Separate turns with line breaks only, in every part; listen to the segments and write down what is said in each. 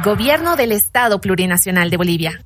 Gobierno del Estado Plurinacional de Bolivia.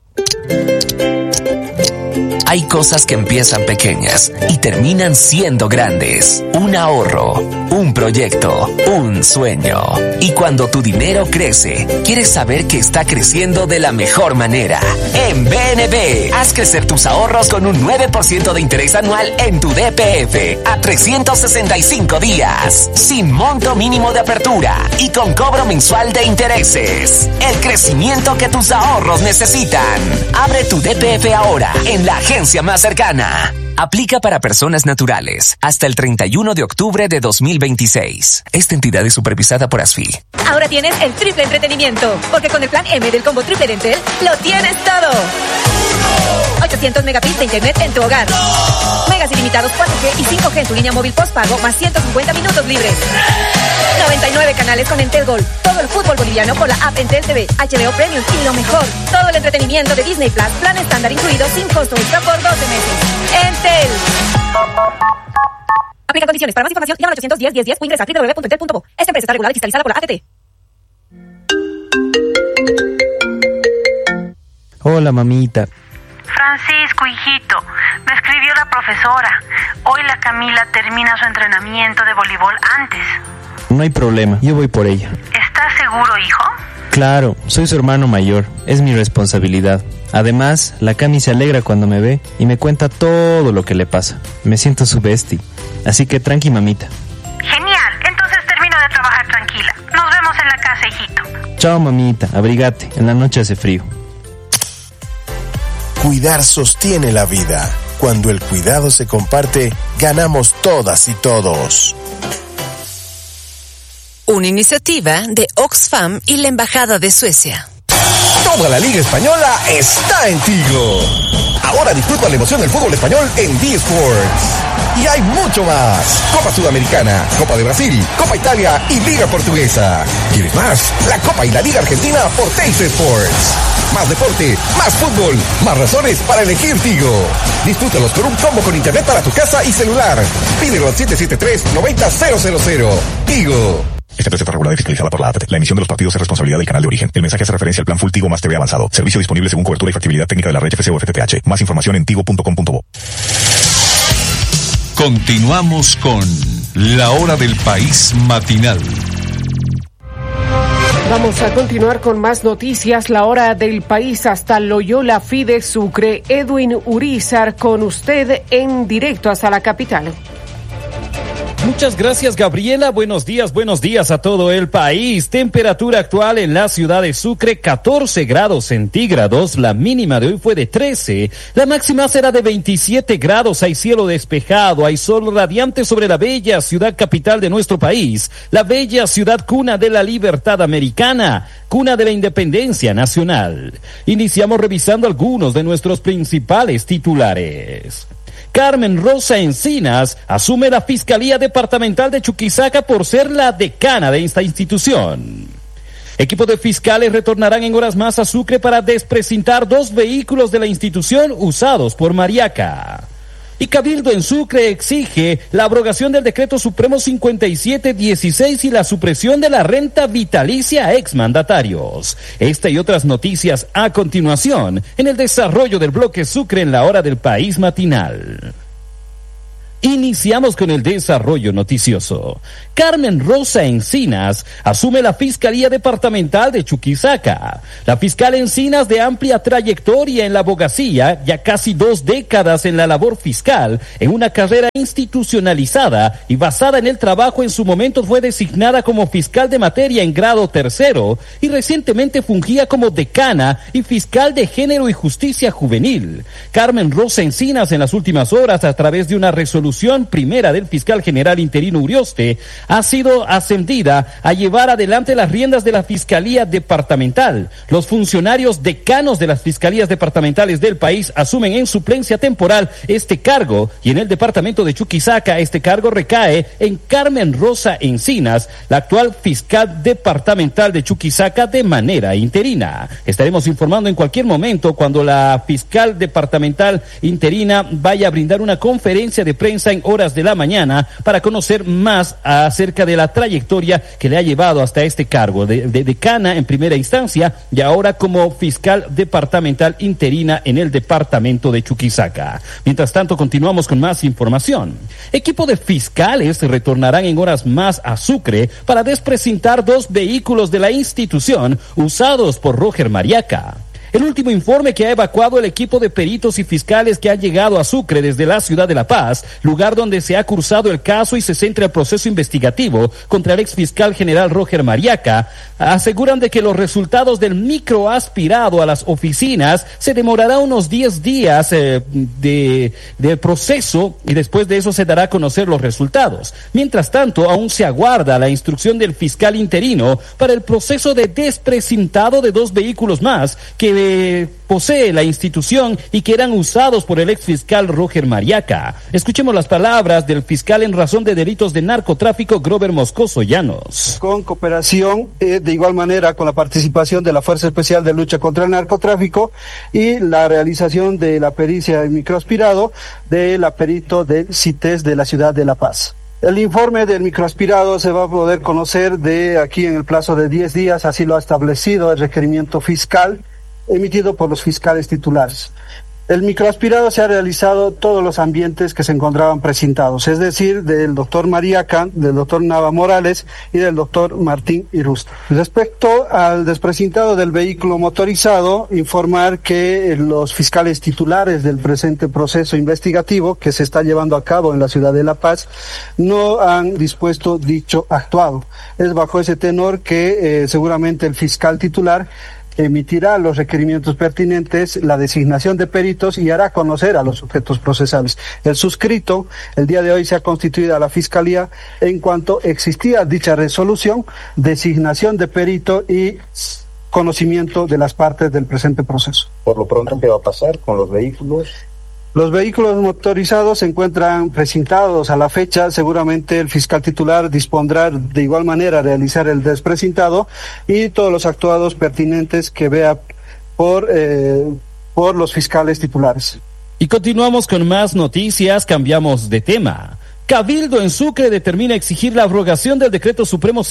Hay cosas que empiezan pequeñas y terminan siendo grandes. Un ahorro, un proyecto, un sueño. Y cuando tu dinero crece, quieres saber que está creciendo de la mejor manera. En BNB, haz crecer tus ahorros con un 9% de interés anual en tu DPF a 365 días, sin monto mínimo de apertura y con cobro mensual de intereses. El crecimiento que tus ahorros necesitan. Abre tu DPF ahora en la agencia más cercana. Aplica para personas naturales hasta el 31 de octubre de 2026. Esta entidad es supervisada por ASFI.
Ahora tienes el triple entretenimiento, porque con el plan M del combo triple de Entel, lo tienes todo. 800 megabits de internet en tu hogar. Megas ilimitados 4G y 5G en tu línea móvil postpago, más 150 minutos libres. 99 canales con Entel Gold. Todo el fútbol boliviano por la app Entel TV, HBO Premium y lo mejor, todo el entretenimiento de Disney Plus, plan estándar incluido sin costo extra por 12 meses. Entel. Aplica condiciones. Para más información, llama al 810-1010 o ingresa a www.entel.bo. Esta empresa está regulada y fiscalizada por la ATT.
Hola, mamita.
Francisco, hijito, me escribió la profesora. Hoy la Camila termina su entrenamiento de voleibol antes.
No hay problema, yo voy por ella.
¿Estás seguro, hijo?
Claro, soy su hermano mayor, es mi responsabilidad. Además, la Cami se alegra cuando me ve y me cuenta todo lo que le pasa. Me siento su bestie, así que tranqui, mamita.
Genial, entonces termino de trabajar tranquila. Nos vemos en la casa, hijito.
Chao, mamita, abrigate, en la noche hace frío.
Cuidar sostiene la vida. Cuando el cuidado se comparte, ganamos todas y todos.
Una iniciativa de Oxfam y la Embajada de Suecia.
Toda la Liga Española está en Tigo. Ahora disfruta la emoción del fútbol español en D-Sports. Y hay mucho más. Copa Sudamericana, Copa de Brasil, Copa Italia y Liga Portuguesa. ¿Quieres más? La Copa y la Liga Argentina por Teis Sports. Más deporte, más fútbol, más razones para elegir Tigo. Disfrútalos con un combo con internet para tu casa y celular. Pídelo al 773-90000. Tigo.
Esta empresa está regulada y fiscalizada por la ATT. La emisión de los partidos es responsabilidad del canal de origen. El mensaje hace referencia al plan Full Tigo más TV avanzado. Servicio disponible según cobertura y factibilidad técnica de la red FCC o FTTH. Más información en tigo.com.bo.
Continuamos con La Hora del País Matinal.
Vamos a continuar con más noticias. La Hora del País hasta Loyola Fide Sucre. Edwin Urizar con usted en directo hasta la capital.
Muchas gracias, Gabriela. Buenos días a todo el país. Temperatura actual en la ciudad de Sucre, 14 grados centígrados. La mínima de hoy fue de 13. La máxima será de 27 grados. Hay cielo despejado, hay sol radiante sobre la bella ciudad capital de nuestro país. La bella ciudad cuna de la libertad americana, cuna de la independencia nacional. Iniciamos revisando algunos de nuestros principales titulares. Carmen Rosa Encinas asume la Fiscalía Departamental de Chuquisaca por ser la decana de esta institución. Equipos de fiscales retornarán en horas más a Sucre para desprecintar 2 vehículos de la institución usados por Mariaca. Y Cabildo en Sucre exige la abrogación del Decreto Supremo 5716 y la supresión de la renta vitalicia a exmandatarios. Esta y otras noticias a continuación en el desarrollo del bloque Sucre en la Hora del País Matinal. Iniciamos con el desarrollo noticioso. Carmen Rosa Encinas asume la Fiscalía Departamental de Chuquisaca. La fiscal Encinas, de amplia trayectoria en la abogacía, ya casi 2 décadas en la labor fiscal, en una carrera institucionalizada y basada en el trabajo, en su momento fue designada como fiscal de materia en grado 3º y recientemente fungía como decana y fiscal de género y justicia juvenil. Carmen Rosa Encinas, en las últimas horas, a través de una resolución primera del fiscal general interino Urioste, ha sido ascendida a llevar adelante las riendas de la Fiscalía Departamental. Los funcionarios decanos de las fiscalías departamentales del país asumen en suplencia temporal este cargo, y en el departamento de Chuquisaca este cargo recae en Carmen Rosa Encinas, la actual fiscal departamental de Chuquisaca, de manera interina. Estaremos informando en cualquier momento cuando la fiscal departamental interina vaya a brindar una conferencia de prensa prensa en horas de la mañana para conocer más acerca de la trayectoria que le ha llevado hasta este cargo de decana en primera instancia y ahora como fiscal departamental interina en el departamento de Chuquisaca. Mientras tanto, continuamos con más información. Equipo de fiscales retornarán en horas más a Sucre para desprecintar 2 vehículos de la institución usados por Roger Mariaca. El último informe que ha evacuado el equipo de peritos y fiscales que han llegado a Sucre desde la ciudad de La Paz, lugar donde se ha cursado el caso y se centra el proceso investigativo contra el exfiscal general Roger Mariaca, aseguran de que los resultados del microaspirado a las oficinas se demorará unos 10 días de proceso y después de eso se dará a conocer los resultados. Mientras tanto, aún se aguarda la instrucción del fiscal interino para el proceso de desprecintado de 2 vehículos más que posee la institución y que eran usados por el exfiscal Roger Mariaca. Escuchemos las palabras del fiscal en razón de delitos de narcotráfico Grover Moscoso Llanos.
Con cooperación, de igual manera con la participación de la Fuerza Especial de Lucha contra el Narcotráfico y la realización de la pericia en microaspirado de la perito del CITES de la ciudad de La Paz. El informe del microaspirado se va a poder conocer de aquí en el plazo de 10 días, así lo ha establecido el requerimiento fiscal emitido por los fiscales titulares. El microaspirado se ha realizado todos los ambientes que se encontraban precintados, es decir, del doctor Mariaca, del doctor Nava Morales y del doctor Martín Irusta. Respecto al desprecintado del vehículo motorizado, informar que los fiscales titulares del presente proceso investigativo que se está llevando a cabo en la ciudad de La Paz no han dispuesto dicho actuado. Es bajo ese tenor que seguramente el fiscal titular emitirá los requerimientos pertinentes, la designación de peritos y hará conocer a los sujetos procesales. El suscrito, el día de hoy se ha constituido a la Fiscalía en cuanto existía dicha resolución, designación de perito y conocimiento de las partes del presente proceso.
Por lo pronto, ¿qué va a pasar con los vehículos?
Los vehículos motorizados se encuentran precintados a la fecha. Seguramente el fiscal titular dispondrá de igual manera a realizar el desprecintado y todos los actuados pertinentes que vea por los fiscales titulares.
Y continuamos con más noticias, cambiamos de tema. Cabildo en Sucre determina exigir la abrogación del Decreto Supremo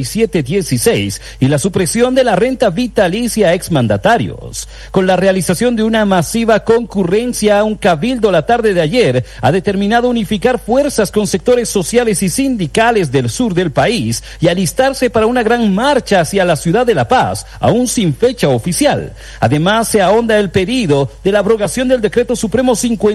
5716 y la supresión de la renta vitalicia a exmandatarios. Con la realización de una masiva concurrencia, un cabildo la tarde de ayer ha determinado unificar fuerzas con sectores sociales y sindicales del sur del país y alistarse para una gran marcha hacia la ciudad de La Paz, aún sin fecha oficial. Además, se ahonda el pedido de la abrogación del Decreto Supremo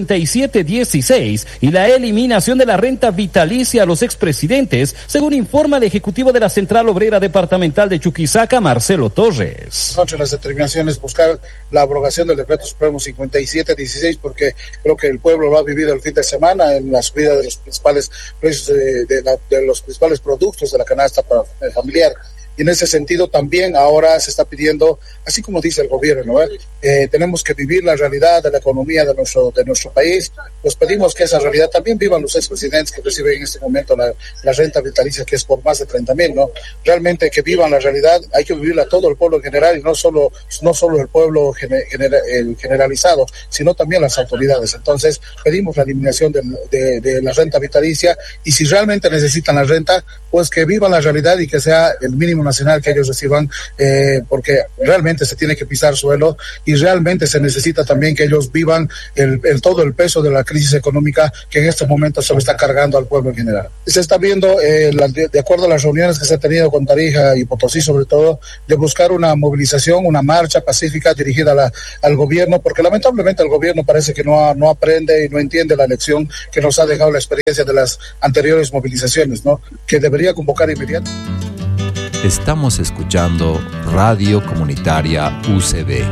5716 y la eliminación de la renta vitalicia a los expresidentes, según informa el ejecutivo de la Central Obrera Departamental de Chuquisaca, Marcelo Torres.
Entre las determinaciones buscar la abrogación del Decreto Supremo 5716 porque creo que el pueblo lo ha vivido el fin de semana en la subida de los principales precios de los principales productos de la canasta familiar. Y en ese sentido también ahora se está pidiendo, así como dice el gobierno, tenemos que vivir la realidad de la economía de nuestro país. Pues pedimos que esa realidad también vivan los expresidentes que reciben en este momento la renta vitalicia, que es por más de 30,000, ¿no? Realmente que vivan la realidad, hay que vivirla todo el pueblo en general y no solo el pueblo generalizado, sino también las autoridades. Entonces pedimos la eliminación de la renta vitalicia y si realmente necesitan la renta, pues que vivan la realidad y que sea el mínimo nacional que ellos reciban, porque realmente se tiene que pisar suelo y realmente se necesita también que ellos vivan todo el peso de la crisis económica que en estos momentos se lo está cargando al pueblo en general. Se está viendo, de acuerdo a las reuniones que se han tenido con Tarija y Potosí sobre todo, de buscar una movilización, una marcha pacífica dirigida al gobierno, porque lamentablemente el gobierno parece que no aprende y no entiende la lección que nos ha dejado la experiencia de las anteriores movilizaciones, ¿no? Que debería convocar inmediatamente.
Estamos escuchando Radio Comunitaria UCB.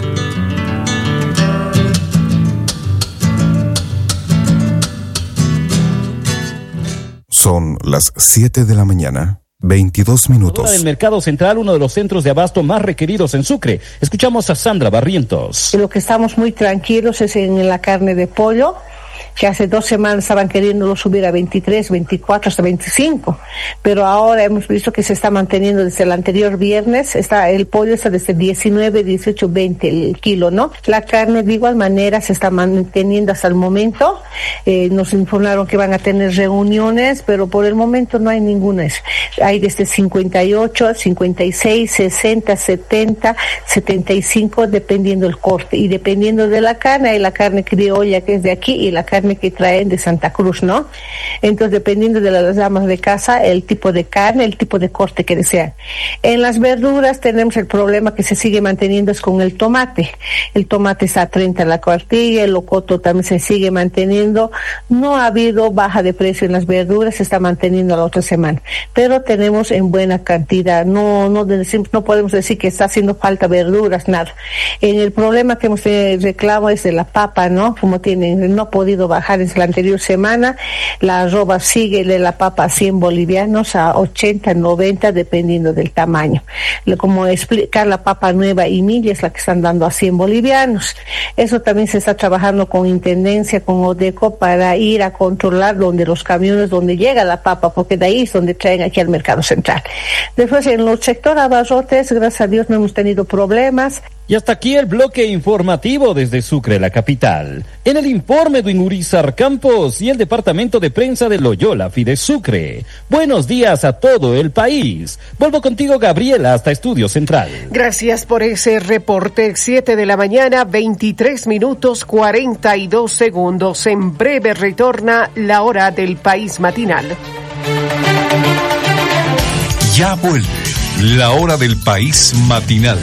Son las 7 de la mañana, 22 minutos.
Del Mercado Central, uno de los centros de abasto más requeridos en Sucre. Escuchamos a Sandra Barrientos.
Lo que estamos muy tranquilos es en la carne de pollo. que hace 2 semanas estaban queriéndolo subir a 23, 24, hasta 25, pero ahora hemos visto que se está manteniendo desde el anterior viernes, el pollo está desde 19, 18, 20 el kilo, ¿no? La carne de igual manera se está manteniendo hasta el momento. Nos informaron que van a tener reuniones, pero por el momento no hay ninguna. Hay desde 58, 56, 60, 70, 75, dependiendo del corte y dependiendo de la carne. Hay la carne criolla que es de aquí y la carne que traen de Santa Cruz, ¿no? Entonces, dependiendo de las damas de casa, el tipo de carne, el tipo de corte que desean. En las verduras tenemos el problema que se sigue manteniendo es con el tomate. El tomate está a 30 la cuartilla, el locoto también se sigue manteniendo. No ha habido baja de precio en las verduras, se está manteniendo la otra semana, pero tenemos en buena cantidad. No podemos decir que está haciendo falta verduras, nada. En el problema que hemos reclamo es de la papa, ¿no? Como no ha podido bajar en la anterior semana, la arroba sigue de la papa a 100 bolivianos, a 80, 90, dependiendo del tamaño. Como explicar, la papa nueva y milla es la que están dando a 100 bolivianos. Eso también se está trabajando con Intendencia, con Odeco, para ir a controlar los camiones donde llega la papa, porque de ahí es donde traen aquí al mercado central. Después, en los sectores abarrotes, gracias a Dios no hemos tenido problemas.
Y hasta aquí el bloque informativo desde Sucre, la capital. En el informe, Edwin Urizar Campos y el departamento de prensa de Loyola Fides Sucre. Buenos días a todo el país. Vuelvo contigo, Gabriela, hasta Estudio Central.
Gracias por ese reporte. 7 de la mañana, 23 minutos, 42 segundos. En breve retorna la hora del país matinal.
Ya vuelve la hora del país matinal.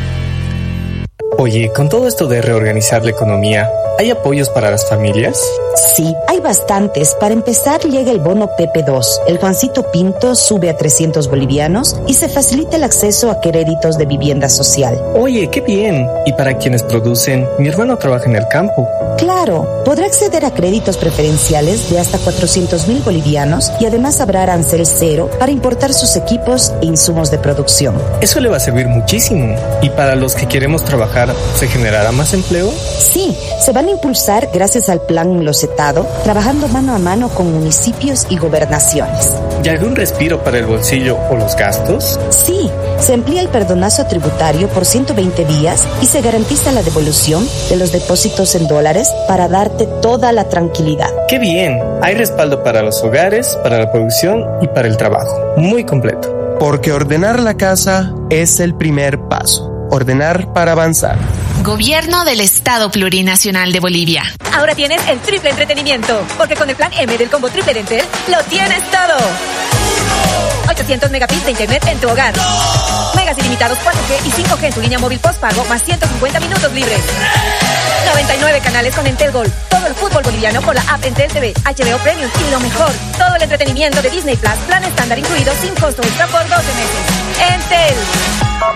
Oye, con todo esto de reorganizar la economía, ¿hay apoyos para las familias?
Sí, hay bastantes. Para empezar, llega el bono PP2. El Juancito Pinto sube a 300 bolivianos y se facilita el acceso a créditos de vivienda social.
Oye, qué bien. Y para quienes producen, mi hermano trabaja en el campo.
Claro, podrá acceder a créditos preferenciales de hasta 400.000 bolivianos y además habrá arancel cero para importar sus equipos e insumos de producción.
Eso le va a servir muchísimo. ¿Y para los que queremos trabajar, se generará más empleo?
Sí, se van a impulsar gracias al plan Locetado, trabajando mano a mano con municipios y gobernaciones.
¿Y algún respiro para el bolsillo o los gastos?
Sí, se amplía el perdonazo tributario por 120 días y se garantiza la devolución de los depósitos en dólares para darte toda la tranquilidad.
¡Qué bien! Hay respaldo para los hogares, para la producción y para el trabajo. Muy completo.
Porque ordenar la casa es el primer paso. Ordenar para avanzar.
Gobierno del Estado Plurinacional de Bolivia.
Ahora tienes el triple entretenimiento, porque con el plan M del combo triple de Entel, lo tienes todo. 800 megabits de internet en tu hogar. Megas ilimitados 4G y 5G en tu línea móvil postpago, más 150 minutos libres. 99 canales con Entel Gold. Todo el fútbol boliviano por la app Entel TV, HBO Premium y lo mejor, todo el entretenimiento de Disney Plus, plan estándar incluido sin costo extra por 12 meses. Entel.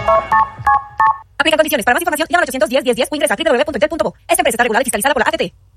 Aplica condiciones. Para más información, llama al 810-1010 o ingresa a www.entel.bo. Esta empresa está regulada y fiscalizada por la ATT.